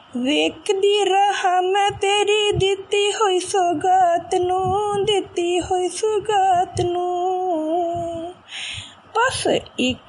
ਵੇਖਦੀ ਰਹਾਂ ਮੈਂ ਤੇਰੀ ਦਿੱਤੀ ਹੋਈ ਸੌਗਾਤ ਨੂੰ, ਦਿੱਤੀ ਹੋਈ ਸੌਗਾਤ ਨੂੰ। ਬਸ ਇੱਕ